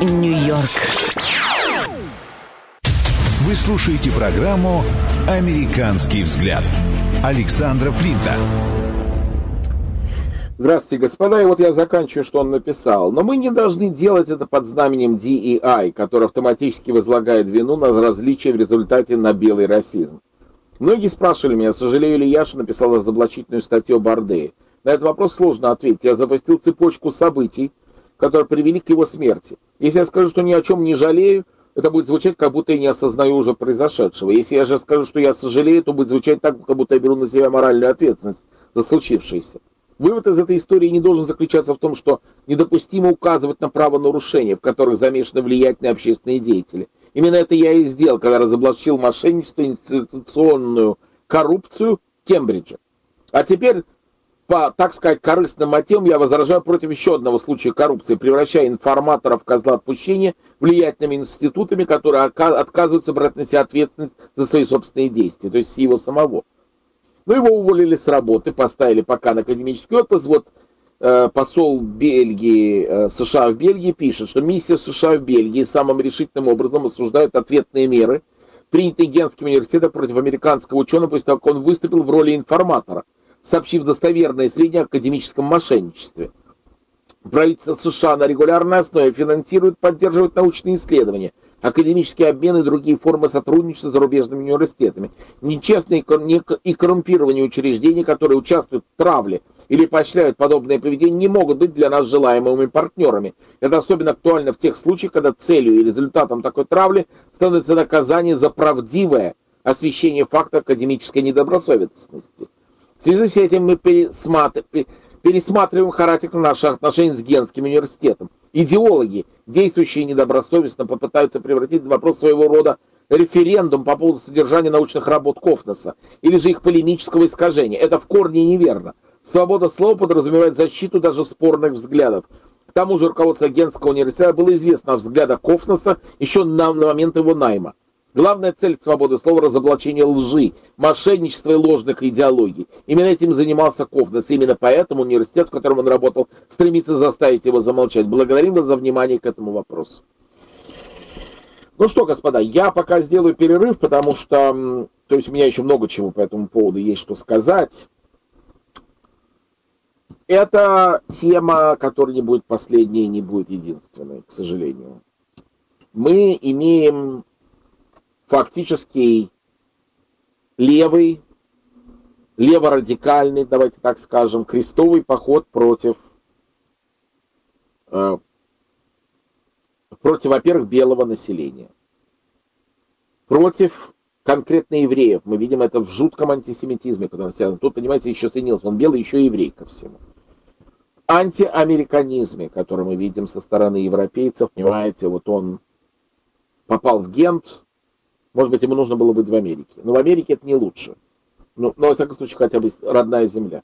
Нью-Йорк. Вы слушаете программу «Американский взгляд» Александра Флинта. Здравствуйте, господа. И вот я заканчиваю, что он написал. Но мы не должны делать это под знаменем DEI, который автоматически возлагает вину на различия в результате на белый расизм. Многие спрашивали меня, сожалею ли я, что написал разоблачительную статью о Бордее. На этот вопрос сложно ответить. Я запустил цепочку событий, которые привели к его смерти. Если я скажу, что ни о чем не жалею, это будет звучать, как будто я не осознаю уже произошедшего. Если я же скажу, что я сожалею, то будет звучать так, как будто я беру на себя моральную ответственность за случившееся. Вывод из этой истории не должен заключаться в том, что недопустимо указывать на правонарушения, в которых замешаны влиятельные общественные деятели. Именно это я и сделал, когда разоблачил мошенничество и институционную коррупцию Кембриджа. А теперь, по, так сказать, корыстным мотивам, я возражаю против еще одного случая коррупции, превращая информаторов в козла отпущения влиятельными институтами, которые отказываются брать на себя ответственность за свои собственные действия, то есть его самого. Но его уволили с работы, поставили пока на академический отпуск. Вот посол Бельгии, США в Бельгии пишет, что миссия США в Бельгии самым решительным образом осуждают ответные меры, принятые Генским университетом против американского ученого после того, как он выступил в роли информатора, сообщив достоверные сведения о академическом мошенничестве. Правительство США на регулярной основе финансирует, поддерживает научные исследования, академические обмены и другие формы сотрудничества с зарубежными университетами. Нечестные и коррумпированные учреждения, которые участвуют в травле или поощряют подобное поведение, не могут быть для нас желаемыми партнерами. Это особенно актуально в тех случаях, когда целью и результатом такой травли становится наказание за правдивое освещение факта академической недобросовестности. В связи с этим мы пересматриваем характер наших отношений с Генским университетом. Идеологи, действующие недобросовестно, попытаются превратить в вопрос своего рода референдум по поводу содержания научных работ Кофнеса или же их полемического искажения. Это в корне неверно. Свобода слова подразумевает защиту даже спорных взглядов. К тому же руководство Генского университета было известно о взглядах Кофнеса еще на момент его найма. Главная цель свободы слова – разоблачение лжи, мошенничества и ложных идеологий. Именно этим занимался Кофнес. Именно поэтому университет, в котором он работал, стремится заставить его замолчать. Благодарим вас за внимание к этому вопросу. Ну что, господа, я пока сделаю перерыв, потому что, то есть у меня еще много чего по этому поводу есть что сказать. Это тема, которая не будет последней, не будет единственной, к сожалению. Мы имеем фактически леворадикальный, давайте так скажем, крестовый поход против, во-первых, белого населения. Против конкретно евреев. Мы видим это в жутком антисемитизме, который связан. Тут, понимаете, еще соединился. Он белый, еще и еврей ко всему. Антиамериканизме, который мы видим со стороны европейцев. Понимаете, вот он попал в Гент. Может быть, ему нужно было быть в Америке. Но в Америке это не лучше. Но во всяком случае, хотя бы родная земля.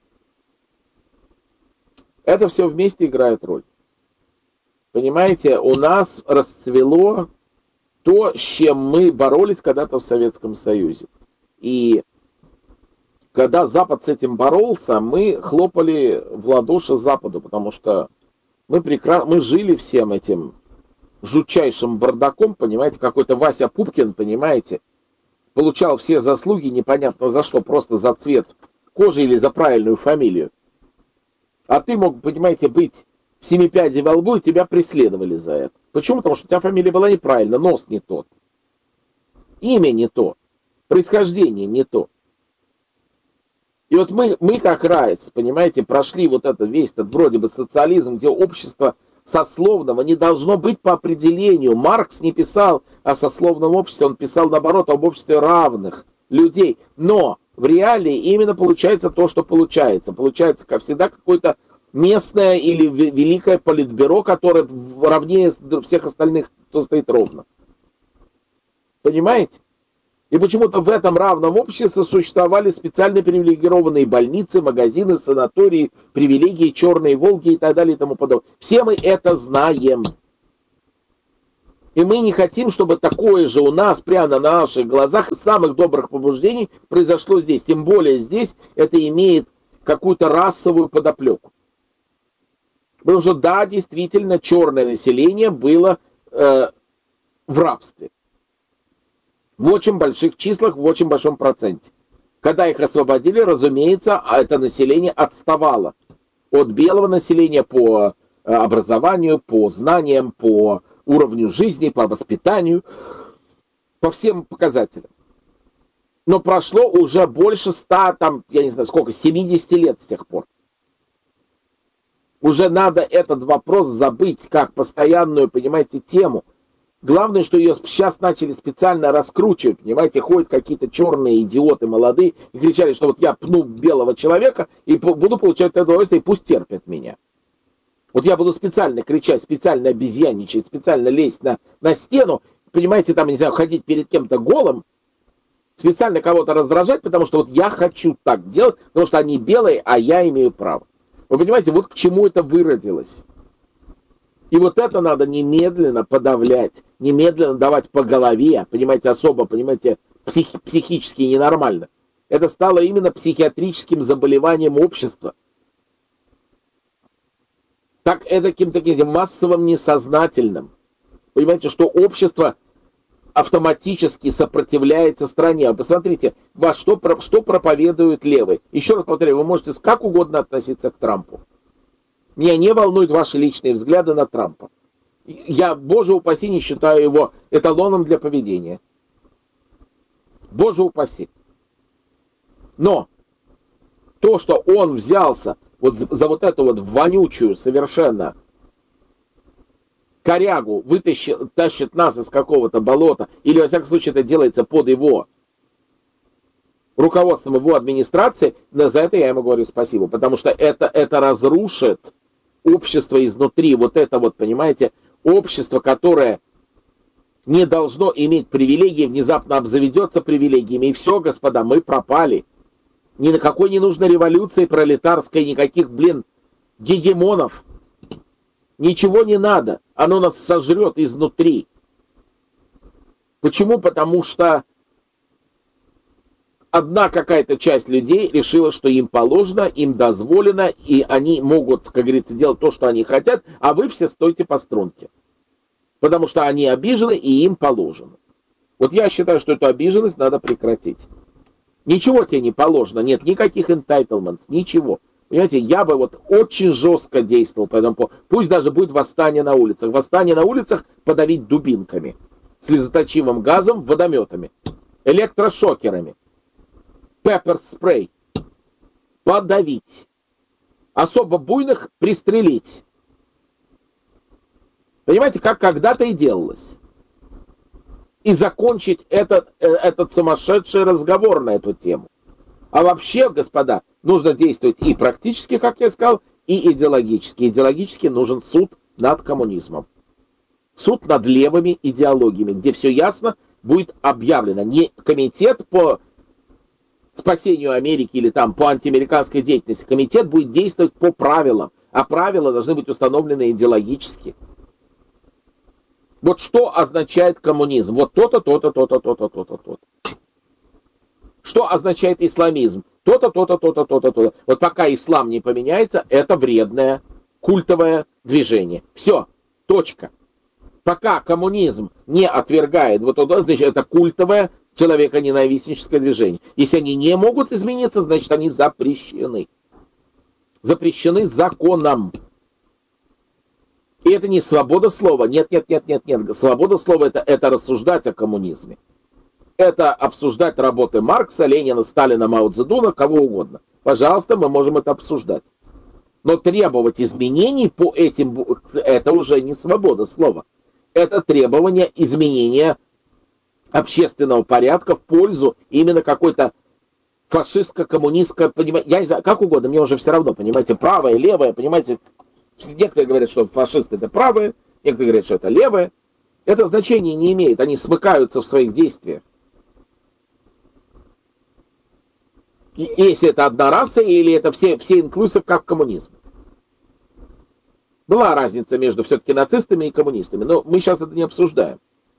Это все вместе играет роль. Понимаете, у нас расцвело то, с чем мы боролись когда-то в Советском Союзе. И когда Запад с этим боролся, мы хлопали в ладоши Западу, потому что мы жили всем этим жутчайшим бардаком, понимаете, какой-то Вася Пупкин, понимаете, получал все заслуги непонятно за что, просто за цвет кожи или за правильную фамилию. А ты мог, понимаете, быть в 7 пядей во лбу, и тебя преследовали за это. Почему? Потому что у тебя фамилия была неправильно, нос не тот, имя не то, происхождение не то. И вот мы как райц, понимаете, прошли вот это весь этот вроде бы социализм, где общество сословного не должно быть по определению. Маркс не писал о сословном обществе, он писал, наоборот, об обществе равных людей. Но в реалии именно получается то, что получается. Получается, как всегда, какое-то местное или великое политбюро, которое равнее всех остальных, кто стоит ровно. Понимаете? И почему-то в этом равном обществе существовали специально привилегированные больницы, магазины, санатории, привилегии, черные Волги и так далее и тому подобное. Все мы это знаем. И мы не хотим, чтобы такое же у нас, прямо на наших глазах, из самых добрых побуждений произошло здесь. Тем более здесь это имеет какую-то расовую подоплеку. Потому что, да, действительно, черное население было в рабстве. В очень больших числах, в очень большом проценте. Когда их освободили, разумеется, это население отставало от белого населения по образованию, по знаниям, по уровню жизни, по воспитанию, по всем показателям. Но прошло уже больше 100, там, я не знаю сколько, 70 лет с тех пор. Уже надо этот вопрос забыть как постоянную, понимаете, тему. Главное, что ее сейчас начали специально раскручивать, понимаете, ходят какие-то черные идиоты молодые и кричали, что вот я пну белого человека и буду получать это удовольствие, и пусть терпят меня. Вот я буду специально кричать, специально обезьянничать, специально лезть на стену, понимаете, там, не знаю, ходить перед кем-то голым, специально кого-то раздражать, потому что вот я хочу так делать, потому что они белые, а я имею право. Вы понимаете, вот к чему это выродилось. И вот это надо немедленно подавлять, немедленно давать по голове, понимаете, особо, понимаете, психически ненормально. Это стало именно психиатрическим заболеванием общества. Так, таким массовым, несознательным. Понимаете, что общество автоматически сопротивляется стране. Посмотрите, что проповедуют левые. Еще раз повторяю, вы можете как угодно относиться к Трампу. Меня не волнуют ваши личные взгляды на Трампа. Я, боже упаси, не считаю его эталоном для поведения. Боже упаси. Но то, что он взялся вот за вот эту вот вонючую совершенно корягу, тащит нас из какого-то болота, или, во всяком случае, это делается под его руководством его администрации, но за это я ему говорю спасибо, потому что это разрушит общество изнутри, вот это вот, понимаете, общество, которое не должно иметь привилегии, внезапно обзаведется привилегиями, и все, господа, мы пропали. Ни на какой не нужной революции пролетарской, никаких, гегемонов. Ничего не надо, оно нас сожрет изнутри. Почему? Потому что одна какая-то часть людей решила, что им положено, им дозволено, и они могут, как говорится, делать то, что они хотят, а вы все стойте по струнке. Потому что они обижены, и им положено. Вот я считаю, что эту обиженность надо прекратить. Ничего тебе не положено, нет никаких entitlements, ничего. Понимаете, я бы вот очень жестко действовал по этому поводу. Пусть даже будет восстание на улицах. Восстание на улицах подавить дубинками, слезоточивым газом, водометами, электрошокерами. Пеппер-спрей. Подавить. Особо буйных пристрелить. Понимаете, как когда-то и делалось. И закончить этот сумасшедший разговор на эту тему. А вообще, господа, нужно действовать и практически, как я сказал, и идеологически. Идеологически нужен суд над коммунизмом. Суд над левыми идеологиями, где все ясно будет объявлено. Не комитет по спасению Америки или там по антиамериканской деятельности. Комитет будет действовать по правилам, а правила должны быть установлены идеологически. Вот что означает коммунизм? Вот то-то, то-то, то-то, то-то, то-то, то-то. Что означает исламизм? То-то, то-то, то-то, то-то, то-то. Вот пока ислам не поменяется, это вредное культовое движение. Все, точка. Пока коммунизм не отвергает, вот это значит, это культовое человеконенавистническое движение. Если они не могут измениться, значит, они запрещены. Запрещены законом. И это не свобода слова. Нет. Свобода слова это рассуждать о коммунизме. Это обсуждать работы Маркса, Ленина, Сталина, Мао Цзэдуна, кого угодно. Пожалуйста, мы можем это обсуждать. Но требовать изменений по этим, это уже не свобода слова. Это требование изменения общественного порядка в пользу именно какой-то фашистско-коммунистской, я не знаю, как угодно, мне уже все равно, понимаете, правое, левое, понимаете. Некоторые говорят, что фашисты это правые, некоторые говорят, что это левые. Это значения не имеет, они смыкаются в своих действиях. И если это одна раса, или это все инклюзив, как коммунизм. Была разница между все-таки нацистами и коммунистами, но мы сейчас это не обсуждаем.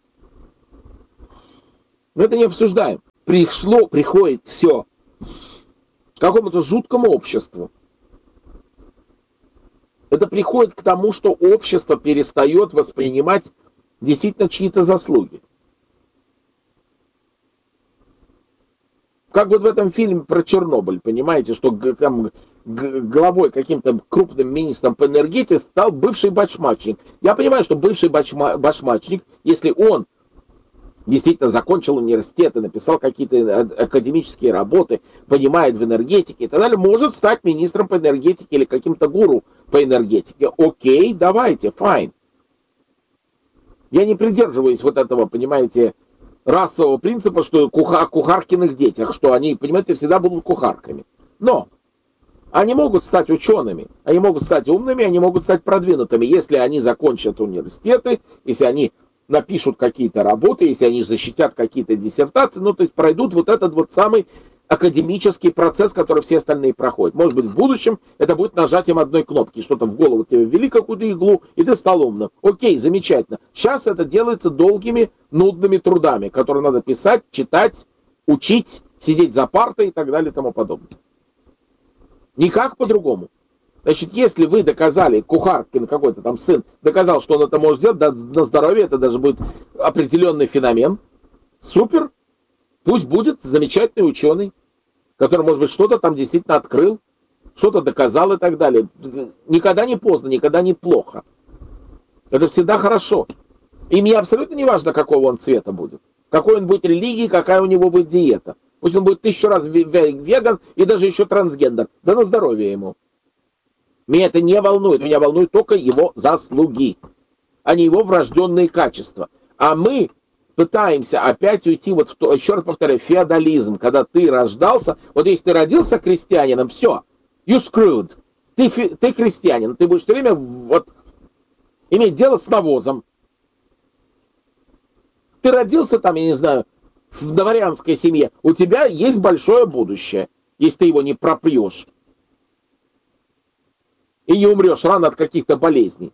Мы это не обсуждаем. Приходит все к какому-то жуткому обществу. это приходит к тому, что общество перестает воспринимать действительно чьи-то заслуги. Как вот в этом фильме про Чернобыль, понимаете, что там главой каким-то крупным министром по энергетике стал бывший башмачник. Я понимаю, что бывший башмачник, если он действительно закончил университет и написал какие-то академические работы, понимает в энергетике и так далее, может стать министром по энергетике или каким-то гуру по энергетике. Окей, давайте, fine. Я не придерживаюсь вот этого, понимаете, расового принципа, что о кухаркиных детях, что они, понимаете, всегда будут кухарками. Но они могут стать учеными, они могут стать умными, они могут стать продвинутыми, если они закончат университеты, если они напишут какие-то работы, если они защитят какие-то диссертации, ну, то есть пройдут вот этот вот самый академический процесс, который все остальные проходят. Может быть, в будущем это будет нажатием одной кнопки, что-то в голову тебе ввели какую-то иглу, и ты стал умным. Окей, замечательно. Сейчас это делается долгими, нудными трудами, которые надо писать, читать, учить, сидеть за партой и так далее и тому подобное. Никак по-другому. Значит, если вы доказали, кухаркин какой-то там сын доказал, что он это может сделать, да, на здоровье это даже будет определенный феномен, супер, пусть будет замечательный ученый, который, может быть, что-то там действительно открыл, что-то доказал и так далее. Никогда не поздно, никогда не плохо. Это всегда хорошо. И мне абсолютно не важно, какого он цвета будет. Какой он будет религии, какая у него будет диета. Пусть он будет 1000 раз веган и даже еще трансгендер. Да на здоровье ему. Меня это не волнует. Меня волнуют только его заслуги, а не его врожденные качества. А мы пытаемся опять уйти вот в то, еще раз повторяю, феодализм. Когда ты рождался, вот если ты родился крестьянином, все, you screwed. Ты крестьянин, ты будешь все время вот иметь дело с навозом. Ты родился там, я не знаю, в дворянской семье, у тебя есть большое будущее, если ты его не пропьешь. И не умрешь рано от каких-то болезней.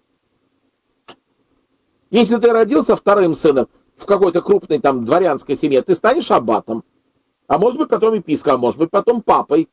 Если ты родился вторым сыном в какой-то крупной там дворянской семье, ты станешь аббатом. А может быть потом епископом, а может быть потом папой.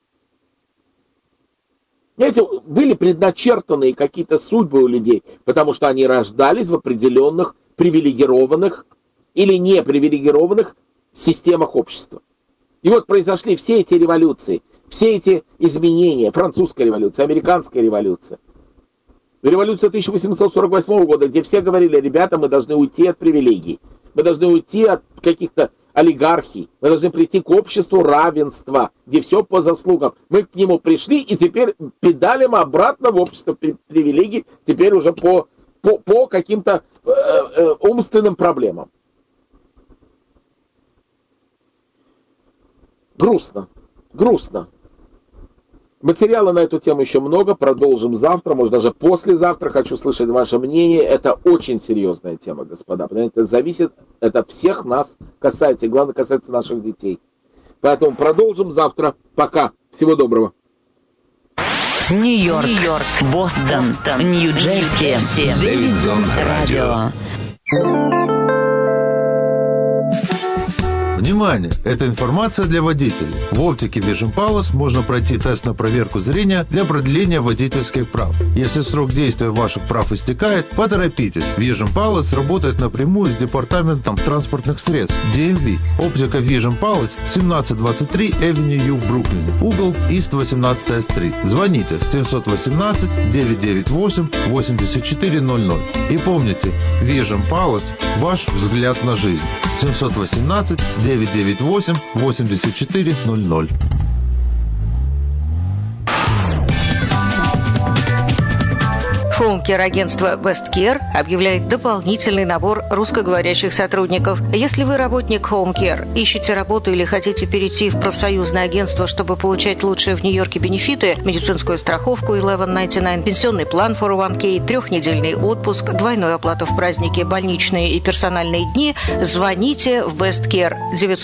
Знаете, были предначертанные какие-то судьбы у людей, потому что они рождались в определенных привилегированных или непривилегированных системах общества. И вот произошли все эти революции, все эти изменения, французская революция, американская революция, революция 1848 года, где все говорили, ребята, мы должны уйти от привилегий, мы должны уйти от каких-то олигархий, мы должны прийти к обществу равенства, где все по заслугам. Мы к нему пришли и теперь педалим обратно в общество привилегий, теперь уже по каким-то умственным проблемам. Грустно. Материала на эту тему еще много, продолжим завтра, может даже послезавтра. Хочу слышать ваше мнение. Это очень серьезная тема, господа. Это зависит, это всех нас касается, и главное касается наших детей. Поэтому продолжим завтра. Пока. Всего доброго. Нью-Йорк, Бостон, Нью-Джерси, Дэвидсон Радио. Внимание! Это информация для водителей. В оптике Vision Palace можно пройти тест на проверку зрения для продления водительских прав. Если срок действия ваших прав истекает, поторопитесь. Vision Palace работает напрямую с департаментом транспортных средств DMV. Оптика Vision Palace 1723 Avenue U в Бруклине. Угол East 18th Street. Звоните 718-998-8400. И помните, Vision Palace – ваш взгляд на жизнь. 718-998-8400. Хоум-кер-агентство Westcare объявляет дополнительный набор русскоговорящих сотрудников. Если вы работник Хоум-кер, ищете работу или хотите перейти в профсоюзное агентство, чтобы получать лучшие в Нью-Йорке бенефиты, медицинскую страховку 1199, пенсионный план 401k, 3-недельный отпуск, двойную оплату в праздники, больничные и персональные дни, звоните в Westcare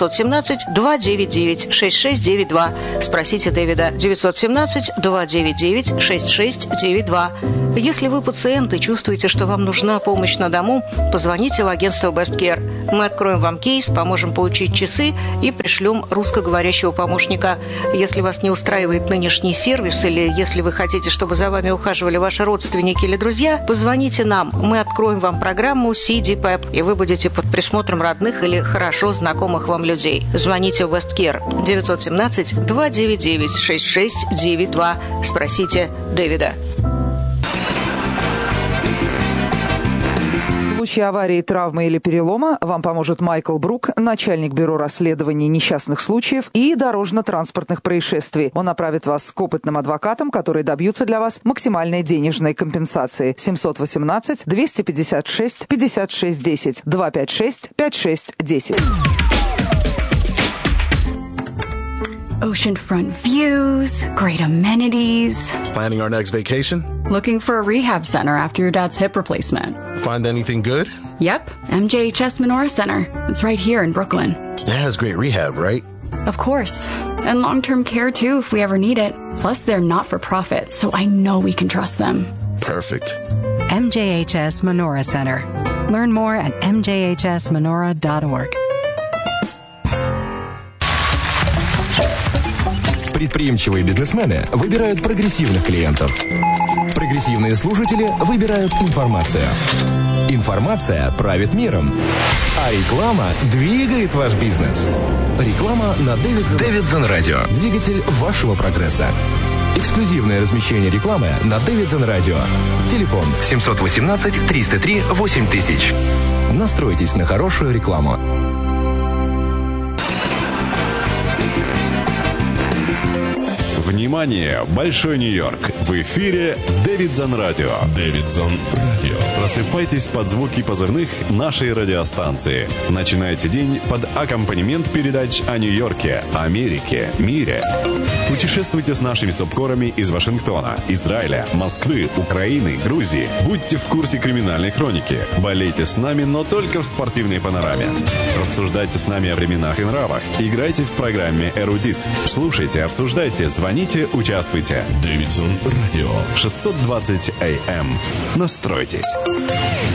917-299-6692. Спросите Дэвида 917-299-6692. Если Если вы пациент и чувствуете, что вам нужна помощь на дому, позвоните в агентство Best Care. Мы откроем вам кейс, поможем получить часы и пришлем русскоговорящего помощника. Если вас не устраивает нынешний сервис или если вы хотите, чтобы за вами ухаживали ваши родственники или друзья, позвоните нам. Мы откроем вам программу CDPEP, и вы будете под присмотром родных или хорошо знакомых вам людей. Звоните в West Care 917-299-6692. Спросите Дэвида. В случае аварии, травмы или перелома вам поможет Майкл Брук, начальник бюро расследований несчастных случаев и дорожно-транспортных происшествий. Он направит вас к опытным адвокатам, которые добьются для вас максимальной денежной компенсации. 718-256-5610, 256-5610. Oceanfront views, great amenities. Planning our next vacation? Looking for a rehab center after your dad's hip replacement. Find anything good? Yep, MJHS Menorah Center. It's right here in Brooklyn. That has great rehab, right? Of course. And long-term care too if we ever need it. Plus they're not-for-profit, so I know we can trust them. Perfect. MJHS Menorah Center. Learn more at mjhsmenorah.org. Предприимчивые бизнесмены выбирают прогрессивных клиентов. Прогрессивные слушатели выбирают информацию. Информация правит миром. А реклама двигает ваш бизнес. Реклама на Davidson Radio. Двигатель вашего прогресса. Эксклюзивное размещение рекламы на Davidson Radio. Телефон 718-303-8000. Настройтесь на хорошую рекламу. Внимание! Большой Нью-Йорк! В эфире Davidson Radio. Davidson Radio. Просыпайтесь под звуки позывных нашей радиостанции. Начинайте день под аккомпанемент передач о Нью-Йорке, Америке, мире. Путешествуйте с нашими субкорами из Вашингтона, Израиля, Москвы, Украины, Грузии. Будьте в курсе криминальной хроники. Болейте с нами, но только в спортивной панораме. Рассуждайте с нами о временах и нравах. Играйте в программе «Эрудит». Слушайте, обсуждайте, звоните, участвуйте. Davidson Radio. 620 AM. Настройтесь.